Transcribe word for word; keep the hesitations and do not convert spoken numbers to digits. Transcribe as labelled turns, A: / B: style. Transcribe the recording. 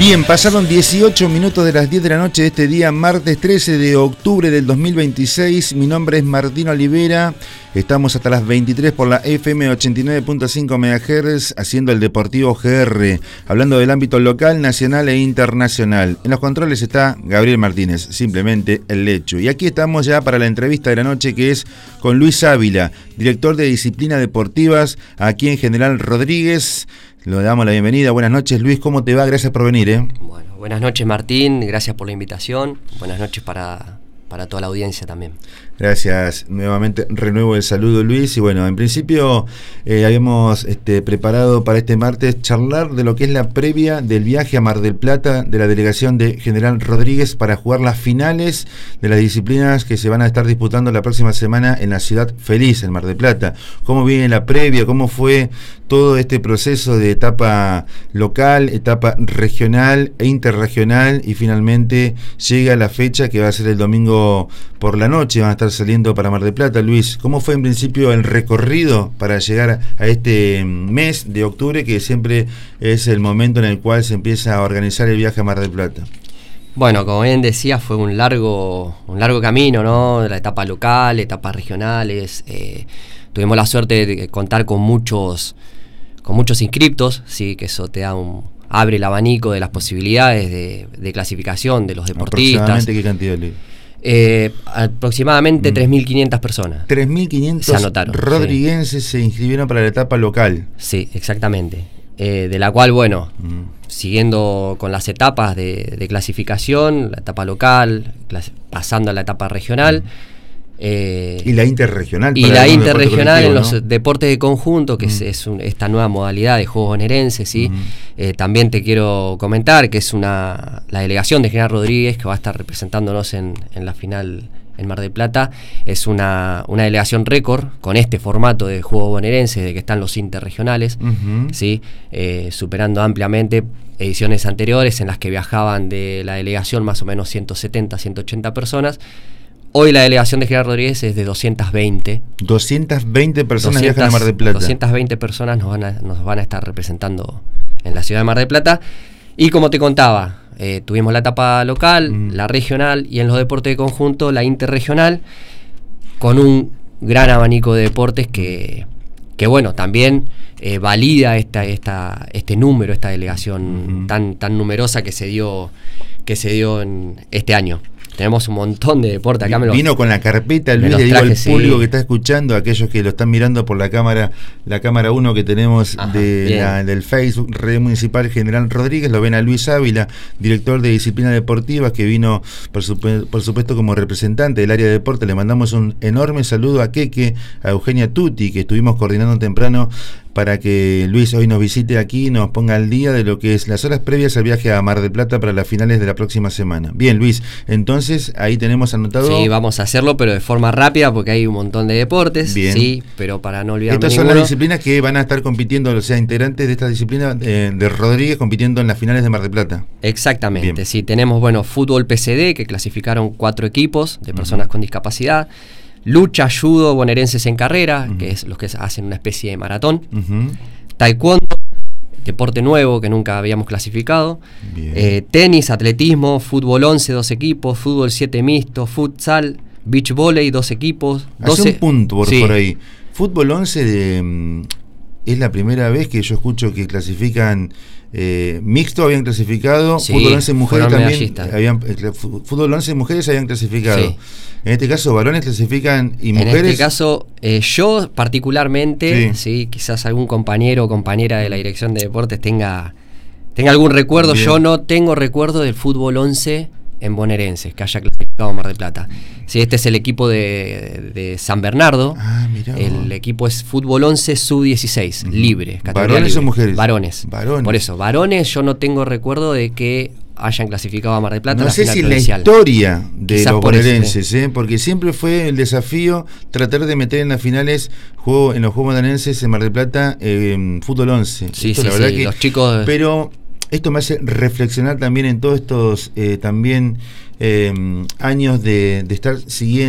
A: Bien, pasaron dieciocho minutos de las diez de la noche de este día, martes trece de octubre del dos mil veintiséis. Mi nombre es Martín Olivera. Estamos hasta las veintitrés por la F M ochenta y nueve punto cinco megahertz haciendo el Deportivo G R, hablando del ámbito local, nacional e internacional. En los controles está Gabriel Martínez, simplemente el Lechu. Y aquí estamos ya para la entrevista de la noche, que es con Luis Ávila, director de Disciplinas Deportivas aquí en General Rodríguez. Le damos la bienvenida. Buenas noches, Luis. ¿Cómo te va? Gracias por venir. ¿eh?
B: Bueno, buenas noches, Martín. Gracias por la invitación. Buenas noches para, para toda la audiencia también.
A: Gracias. Nuevamente renuevo el saludo, Luis. Y bueno, en principio eh, habíamos este, preparado para este martes charlar de lo que es la previa del viaje a Mar del Plata de la delegación de General Rodríguez para jugar las finales de las disciplinas que se van a estar disputando la próxima semana en la ciudad feliz, en Mar del Plata. ¿Cómo viene la previa? ¿Cómo fue todo este proceso de etapa local, etapa regional e interregional? Y finalmente llega la fecha que va a ser el domingo por la noche. Van a estar saliendo para Mar del Plata. Luis, ¿cómo fue en principio el recorrido para llegar a este mes de octubre, que siempre es el momento en el cual se empieza a organizar el viaje a Mar del Plata?
B: Bueno, como bien decía, fue un largo, un largo camino, ¿no? La etapa local, etapas regionales. Eh, tuvimos la suerte de contar con muchos, con muchos inscriptos, sí, que eso te da un, abre el abanico de las posibilidades de, de clasificación de los deportistas.
A: ¿Aproximadamente qué cantidad, Luis?
B: Eh, aproximadamente mm. tres mil quinientas personas.
A: tres mil quinientos
B: se anotaron,
A: rodriguenses sí. se inscribieron para la etapa local.
B: Sí, exactamente. Eh, de la cual, bueno, mm. siguiendo con las etapas de, de clasificación, la etapa local, clas- pasando a la etapa regional. Mm. Eh,
A: y la interregional.
B: Y la interregional en los ¿no? deportes de conjunto, que mm. es, es un, esta nueva modalidad de juegos bonaerenses, ¿sí? Mm. Eh, también te quiero comentar que es una la delegación de General Rodríguez, que va a estar representándonos en, en la final en Mar del Plata. Es una, una delegación récord con este formato de juegos bonaerenses, de que están los interregionales, uh-huh. ¿sí? eh, superando ampliamente ediciones anteriores en las que viajaban de la delegación más o menos ciento setenta, ciento ochenta personas. Hoy la delegación de General Rodríguez es de doscientas veinte.
A: doscientas veinte personas doscientas, viajan a Mar del Plata.
B: doscientas veinte personas nos van a, nos van a estar representando en la ciudad de Mar del Plata. Y como te contaba, eh, tuvimos la etapa local, mm. la regional y en los deportes de conjunto la interregional, con un gran abanico de deportes que, que bueno, también eh, valida esta, esta, este número, esta delegación mm. tan, tan numerosa que se dio, que se dio en este año. Tenemos un montón de deporte acá. Me
A: Vino
B: los,
A: con la carpeta, Luis, le digo al público sí. que está escuchando, aquellos que lo están mirando por la cámara, la cámara uno que tenemos Ajá, de la, del Facebook, Red Municipal General Rodríguez, lo ven a Luis Ávila, director de Disciplinas Deportivas, que vino, por, supu- por supuesto, como representante del área de deporte. Le mandamos un enorme saludo a Keke, a Eugenia Tutti, que estuvimos coordinando temprano para que Luis hoy nos visite aquí y nos ponga al día de lo que es las horas previas al viaje a Mar del Plata para las finales de la próxima semana. Bien, Luis, entonces ahí tenemos anotado.
B: Sí, vamos a hacerlo, pero de forma rápida porque hay un montón de deportes. Bien. Sí, pero para no olvidarme
A: Estas
B: ninguno.
A: son las disciplinas que van a estar compitiendo, o sea, integrantes de esta disciplina eh, de Rodríguez compitiendo en las finales de Mar del Plata.
B: Exactamente,
A: Bien.
B: sí, tenemos, bueno, fútbol P C D, que clasificaron cuatro equipos de personas uh-huh. con discapacidad. Lucha, judo, bonaerenses en carrera, uh-huh. que es los que hacen una especie de maratón. Uh-huh. Taekwondo, deporte nuevo que nunca habíamos clasificado. Eh, tenis, atletismo, fútbol once, dos equipos, fútbol siete mixto, futsal, beach volley, dos equipos.
A: Hace doce... un punto por, sí. por ahí. Fútbol once de, es la primera vez que yo escucho que clasifican eh, mixto, habían clasificado, sí, fútbol once mujeres también habían, fútbol once mujeres habían clasificado. Sí. En este caso, varones clasifican y mujeres.
B: En este caso, eh, yo particularmente, sí. sí, quizás algún compañero o compañera de la dirección de deportes tenga, tenga algún recuerdo. Bien. Yo no tengo recuerdo del fútbol once en bonaerenses que haya clasificado a Mar del Plata. Sí, este es el equipo de, de San Bernardo.
A: Ah, mirá.
B: El equipo es fútbol once sub dieciséis, uh-huh. libre.
A: ¿Varones
B: libre.
A: o mujeres?
B: Varones.
A: Varones.
B: Por eso, varones yo no tengo recuerdo de que hayan clasificado a Mar del Plata.
A: No
B: la
A: sé si la historia de Quizás los bonaerenses, ¿eh? Porque siempre fue el desafío tratar de meter en las finales juego, en los Juegos bonaerenses en Mar del Plata eh, fútbol once.
B: Sí,
A: Esto,
B: sí,
A: la verdad
B: sí,
A: que,
B: los chicos.
A: Pero esto me hace reflexionar también en todos estos eh, también eh, años de, de estar siguiendo